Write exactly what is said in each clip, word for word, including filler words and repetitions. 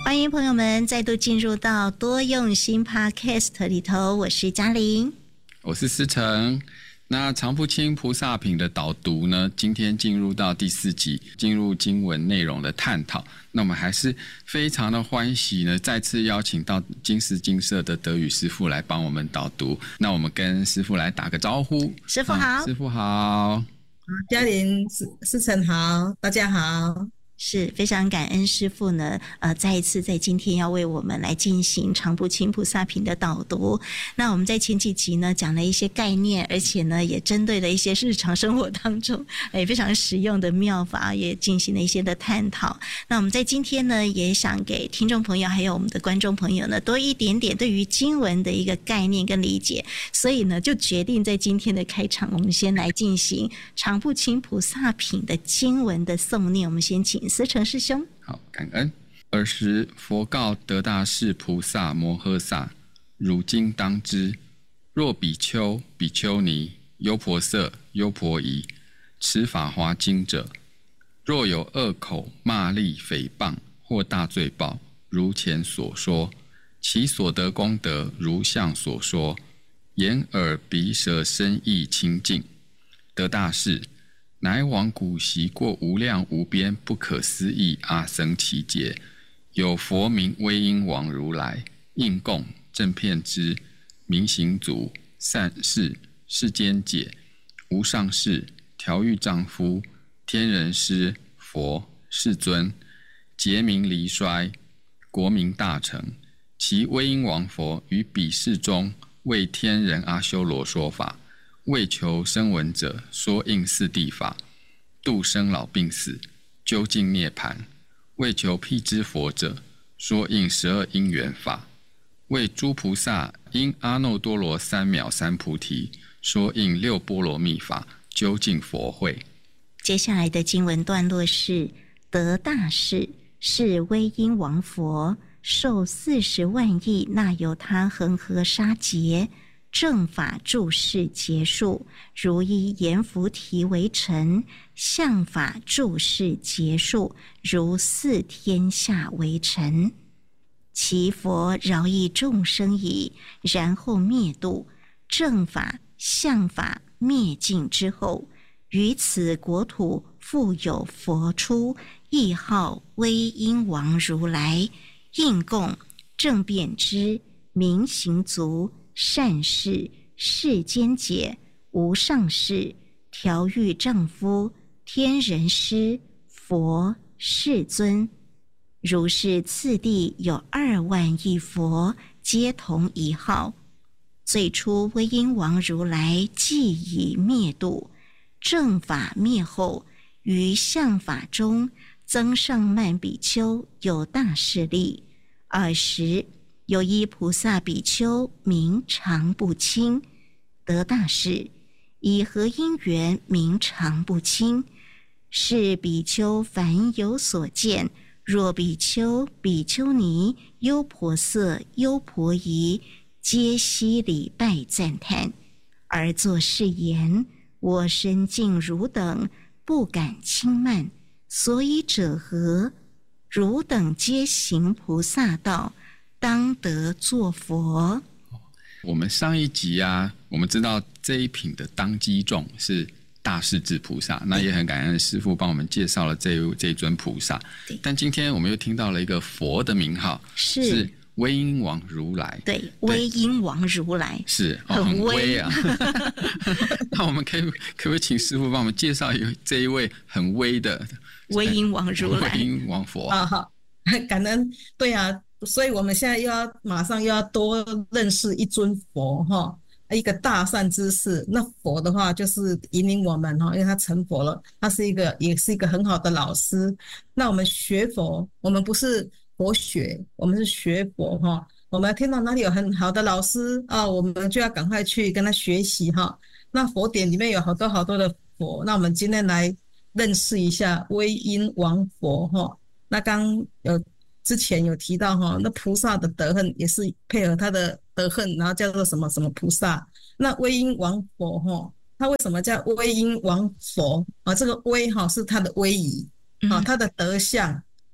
欢迎朋友们再度进入到多用心 Podcast 里头，我是嘉玲， 我是思成。那常不轻菩萨品的导读呢，今天进入到第四集，进入经文内容的探讨。那我们还是非常的欢喜呢，再次邀请到金石金舍的德语师父来帮我们导读。那我们跟师父来打个招呼。 师父好、啊、 师父好， 嘉玲、思成好，大家好。 是非常感恩师父呢，呃，再一次在今天要为我们来进行常不轻菩萨品的导读。那我们在前几集呢讲了一些概念，而且呢也针对了一些日常生活当中也非常实用的妙法，也进行了一些的探讨。那我们在今天呢也想给听众朋友还有我们的观众朋友呢多一点点对于经文的一个概念跟理解，所以呢就决定在今天的开场，我们先来进行常不轻菩萨品的经文的诵念。我们先请思成师兄。 好，感恩。尔时佛告得大士菩萨摩诃萨：汝今当知，若比丘、比丘尼、优婆塞、优婆夷持法华经者，若有恶口、骂詈、诽谤或大罪报，如前所说，其所得功德如相所说，眼耳鼻舌身意清净。得大士，乃往古习过无量无边不可思议阿僧祇劫，有佛名威音王如来，应供正遍知明行足善事世间解无上士调御丈夫天人师佛世尊，劫名离衰，国民大成。其威音王佛于彼世中为天人阿修罗说法，为求声闻者说应四谛法，度生老病死，究竟涅槃；为求辟支佛者说应十二因缘法，为诸菩萨因阿耨多罗三藐三菩提说应六波罗蜜法，究竟佛慧。 接下来的经文段落是：得大士，是威音王佛，受四十万亿那由他恒河沙劫正法住世结束，如依阎浮提为尘；相法住世结束，如四天下为尘。其佛饶益众生矣，然后灭度。正法、相法灭尽之后，于此国土复有佛出，亦号威音王如来，应供正遍知明行足善事世间解无上士调御丈夫天人师佛世尊。如是次第有二万亿佛，皆同一号。最初威音王如来既已灭度，正法灭后，于相法中增上慢比丘有大势力。尔时有一菩萨比丘名常不轻。得大士，以何因缘名常不轻？是比丘凡有所见，若比丘、比丘尼、优婆塞、优婆夷，皆悉礼拜赞叹，而作是言：我身敬汝等，不敢轻慢。所以者何？汝等皆行菩萨道，当得作佛。 我们上一集啊，我们知道这一品的当机众是大势至菩萨，那也很感恩师父帮我们介绍了这一这一尊菩萨。但今天我们又听到了一个佛的名号，是是威音王如来。 对，威音王如来是、哦、很威啊。那我们可以可不可以请师父帮我们介绍这一位很威的威音王如来？ 威音王佛啊，好，感恩。对啊，所以我们现在又要马上又要多认识一尊佛哈，一个大善之士。那佛的话就是引领我们哈，因为他成佛了，他是一个也是一个很好的老师。那我们学佛，我们不是佛学，我们是学佛哈。我们听到哪里有很好的老师啊，我们就要赶快去跟他学习哈。那佛典里面有好多好多的佛，那我们今天来认识一下威音王佛哈。那刚有之前有提到哈，那菩萨的德行也是配合他的德行，然后叫做什么什么菩萨。那威音王佛哈，他为什么叫威音王佛啊？这个威哈是他的威仪啊，他的德相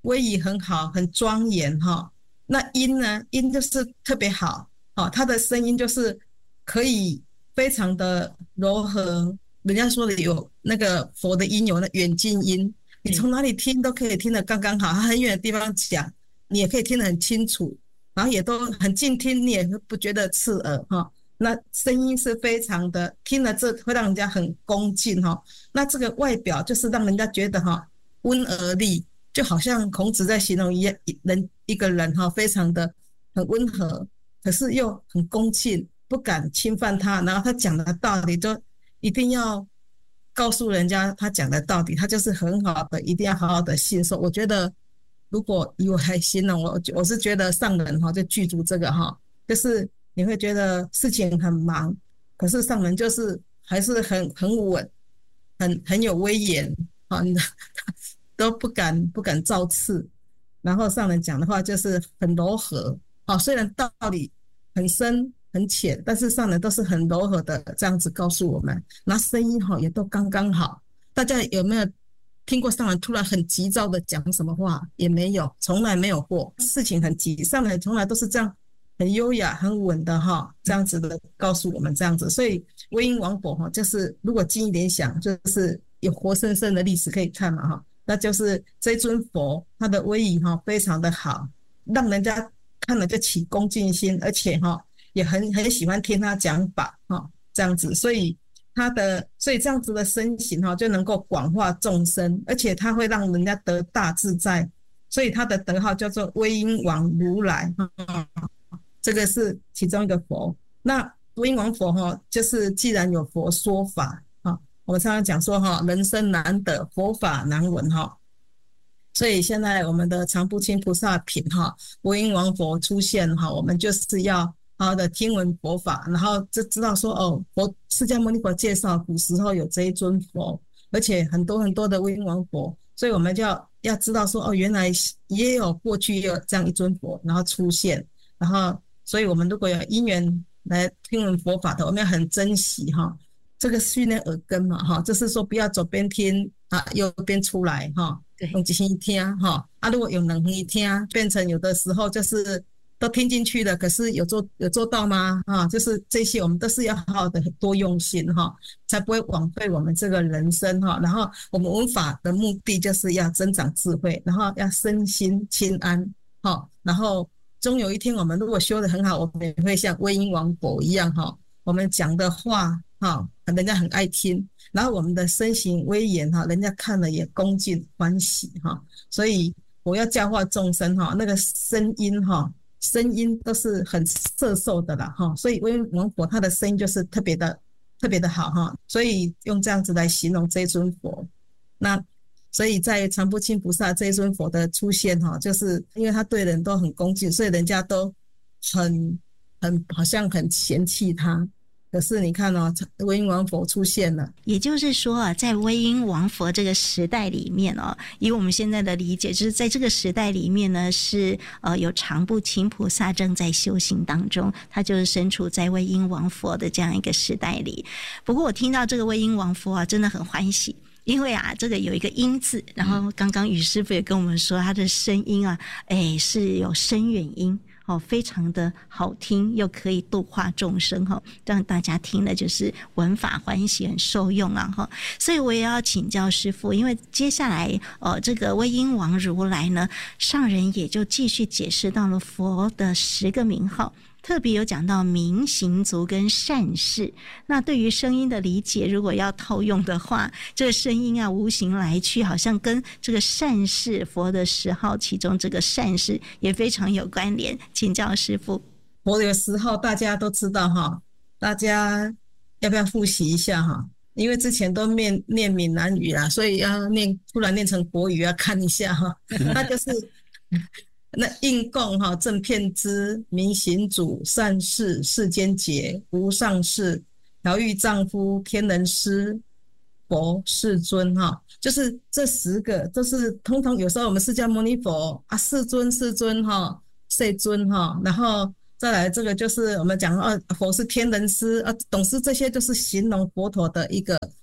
威仪很好，很庄严哈。那音呢，音就是特别好，哦，它的声音就是可以非常的柔和。人家说的有那个佛的音有那远近音，你从哪里听都可以听得刚刚好，它很远的地方讲，你也可以听得很清楚，然后也都很近听，你也不觉得刺耳哈。那声音是非常的，听了这会让人家很恭敬哈。那这个外表就是让人家觉得哈温而立，就好像孔子在形容一人一个人哈，非常的很温和，可是又很恭敬，不敢侵犯他，然后他讲的道理就一定要告诉人家他讲的道理，他就是很好的，一定要好好的信受。我觉得如果以我来形容，我我是觉得上人哈就具足这个哈，就是你会觉得事情很忙，可是上人就是还是很很稳，很很有威严啊，都不敢不敢造次。然后上人讲的话就是很柔和啊，虽然道理很深很浅，但是上人都是很柔和的这样子告诉我们，然后声音哈也都刚刚好。大家有没有听过上人突然很急躁的讲什么话？也没有，从来没有过。事情很急，上人从来都是这样很优雅很稳的哈，这样子的告诉我们这样子。所以威音王佛哈，就是如果近一点想，就是有活生生的历史可以看嘛哈，那就是这尊佛他的威仪哈非常的好，让人家看了就起恭敬心，而且哈也很很喜欢听他讲法哈，这样子。所以他的所以这样子的身形哈就能够广化众生，而且他会让人家得大自在，所以他的德号叫做威音王如来，这个是其中一个佛。那威音王佛哈，就是既然有佛说法哈，我们常常讲说哈，人生难得，佛法难闻哈。所以现在我们的常不轻菩萨品哈，威音王佛出现哈，我们就是要好好的听闻佛法，然后就知道说哦，佛释迦牟尼佛介绍古时候有这一尊佛，而且很多很多的威音王佛，所以我们就要要知道说哦，原来也有过去也有这样一尊佛，然后出现，然后所以我们如果有因缘来听闻佛法的，我们要很珍惜哈，这个训练耳根嘛哈，就是说不要左边听啊，右边出来哈，用一耳听哈，啊如果有两耳听，变成有的时候就是都听进去了，可是有做有做到吗？啊，就是这些我们都是要好好的多用心哈，才不会枉费我们这个人生哈。然后我们闻法的目的就是要增长智慧，然后要身心清安哈。然后终有一天我们如果修得很好，我们也会像威音王佛一样哈，我们讲的话哈，人家很爱听，然后我们的身形威严哈，人家看了也恭敬欢喜哈。所以我要教化众生哈，那个声音哈。声音都是很摄受的啦哈，所以威音王佛他的声音就是特别的特别的好哈，所以用这样子来形容这一尊佛。那所以在常不轻菩萨这一尊佛的出现哈，就是因为他对人都很恭敬，所以人家都很很好像很嫌弃他。可是你看哦，威音王佛出现了， 也就是说啊，在威音王佛这个时代里面哦，以我们现在的理解，就是在这个时代里面呢，是呃有常不轻菩萨正在修行当中，他就是身处在威音王佛的这样一个时代里。不过我听到这个威音王佛啊，真的很欢喜。因为啊，这个有一个音字，然后刚刚宇师父也跟我们说，他的声音啊，哎是有深远音。哦，非常的好听，又可以度化众生哈，让大家听了就是闻法欢喜，很受用啊哈。所以我也要请教师父，因为接下来呃，这个威音王如来呢，上人也就继续解释到了佛的十个名号。特别有讲到明行足跟善事，那对于声音的理解，如果要套用的话，这个声音啊无形来去，好像跟这个善事佛的十号其中这个善事也非常有关联。请教师父。 佛的十号大家都知道哈，大家要不要复习一下哈？因为之前都念念闽南语啦，所以要念突然念成国语要看一下哈。那就是那应供哈，正遍知，明行主，善事，世间解，无上士，调御丈夫，天人师，佛世尊哈，就是这十个都是通通。有时候我们释迦牟尼佛啊，世尊世尊哈，世尊哈，然后再来这个就是我们讲啊，佛是天人师啊，董事，这些就是形容佛陀的一个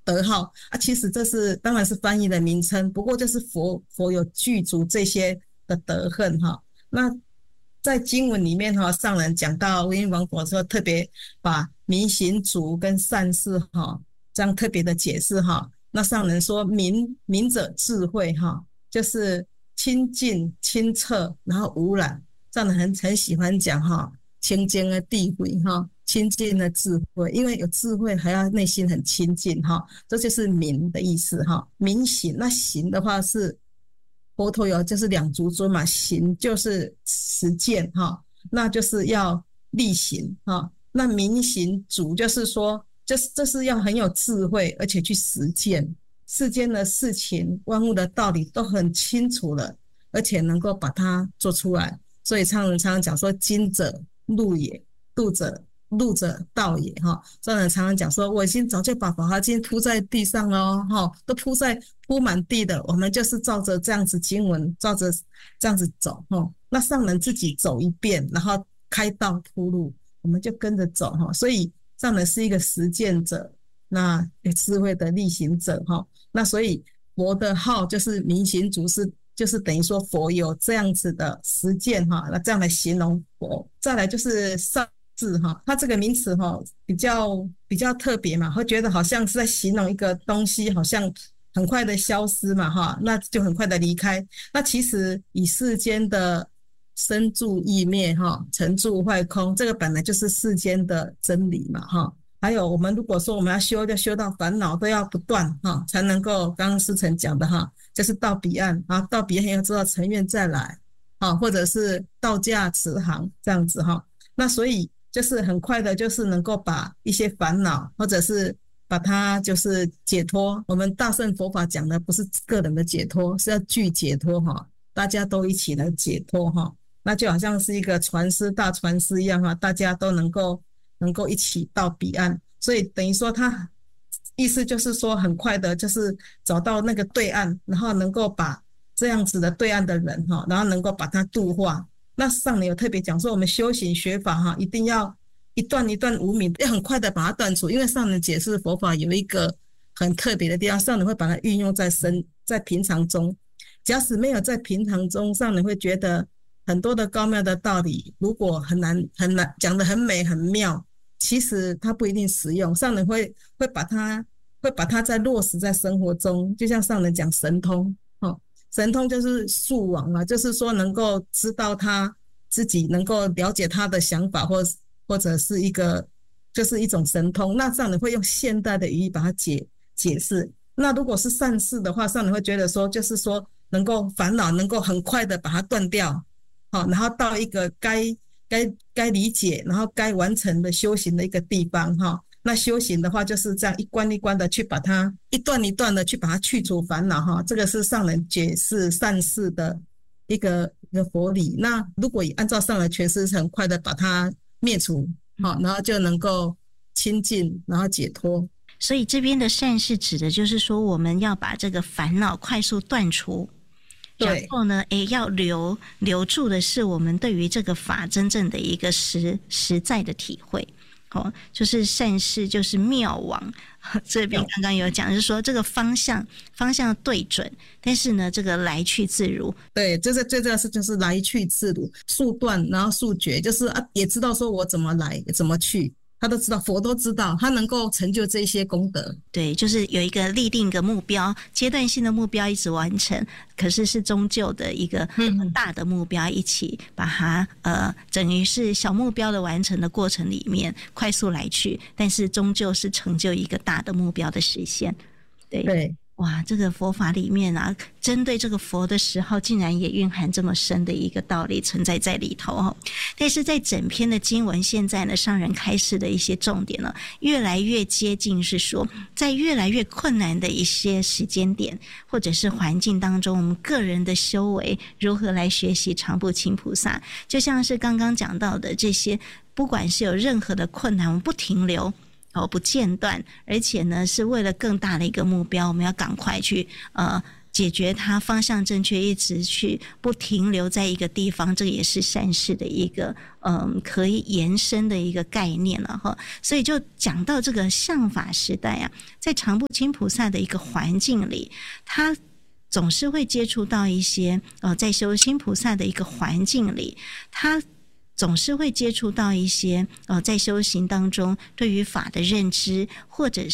德号啊，其实这是当然是翻译的名称，不过就是佛佛有具足这些的德行哈。那在经文里面哈，上人讲到威音王佛的时候，特别把明行足跟善事哈这样特别的解释哈。那上人说明明者智慧哈，就是清净清澈，然后无染。上人很很喜欢讲哈，清净的智慧哈，清净的智慧，因为有智慧还要内心很清净哈，这就是明的意思哈。明行，那行的话是佛陀有就是两足尊嘛，行就是实践哈，那就是要力行哈。那明行足就是说，就是这是要很有智慧，而且去实践世间的事情、万物的道理都很清楚了，而且能够把它做出来。所以常人常常讲说，经者路也，度者路者道也哈。上人常常讲说，我已经早就把《法华经》铺在地上了哈，都铺在铺满地的，我们就是照着这样子经文，照着这样子走哈。那上人自己走一遍，然后开道铺路，我们就跟着走哈。所以上人是一个实践者，那有智慧的力行者哈。那所以佛的号就是明行足，是就是等于说佛有这样子的实践哈，那这样来形容佛。再来就是善事哈，它这个名词哈比较比较特别嘛，会觉得好像是在形容一个东西好像很快的消失嘛哈，那就很快的离开。那其实以世间的生住异灭哈，成住坏空，这个本来就是世间的真理嘛哈。还有我们如果说我们要修，就修到烦恼都要不断哈，才能够刚刚师承讲的哈，就是到彼岸啊，到彼岸要知道成愿再来啊，或者是道驾慈航这样子哈。那所以就是很快的，就是能够把一些烦恼，或者是把它就是解脱。我们大乘佛法讲的不是个人的解脱，是要具解脱哈，大家都一起来解脱哈。那就好像是一个船师大船师一样哈，大家都能够能够一起到彼岸。所以等于说他意思就是说很快的就是找到那个对岸，然后能够把这样子的对岸的人哈，然后能够把它度化。那上面有特别讲说，我们修行学法哈，一定要一段一段无明，要很快的把它断除。因为上人解释佛法有一个很特别的地方，上人会把它运用在生在平常中。假使没有在平常中，上人会觉得很多的高妙的道理，如果很难很难讲得很美很妙，其实它不一定实用。上人会会把它会把它再落实在生活中，就像上人讲神通哦，神通就是速往啊，就是说能够知道他自己能够了解他的想法，或或者是一个就是一种神通。那上人会用现代的语义把它解解释。那如果是善事的话，上人会觉得说，就是说能够烦恼能够很快的把它断掉，好，然后到一个该该该理解，然后该完成的修行的一个地方哈。那修行的话就是这样一关一关的去把它一段一段的去把它去除烦恼哈。这个是上人解释善事的一个一个佛理。那如果按照上人诠释，是很快的把它灭除好，然后就能够清净，然后解脱。 所以这边的善是指的就是说，我们要把这个烦恼快速断除，然后呢，诶，要留留住的是我们对于这个法真正的一个实实在的体会。哦，就是善事就是妙往，这边刚刚有讲，就是说这个方向方向对准，但是呢，这个来去自如。 对，这是最重要是就是来去自如，速断然后速决，就是啊，也知道说我怎么来怎么去。他都知道，佛都知道，他能够成就这些功德。 对，就是有一个立定一个目标，阶段性的目标一直完成，可是是终究的一个很大的目标，一起把它呃，等于是小目标的完成的过程里面快速来去，但是终究是成就一个大的目标的实现。对。 对。 哇，这个佛法里面啊，针对这个佛的时候，竟然也蕴含这么深的一个道理存在在里头哦。但是在整篇的经文，现在呢，上人开示的一些重点呢，越来越接近是说，在越来越困难的一些时间点或者是环境当中，我们个人的修为如何来学习常不轻菩萨，就像是刚刚讲到的这些，不管是有任何的困难，我们不停留。哦，不间断，而且呢，是为了更大的一个目标，我们要赶快去呃解决它方向正确，一直去不停留在一个地方，这个也是善事的一个嗯可以延伸的一个概念了哈。所以就讲到这个相法时代啊，在常不轻菩萨的一个环境里，他总是会接触到一些呃在修心菩萨的一个环境里，他总是会接触到一些呃在修行当中对于法的认知，或者是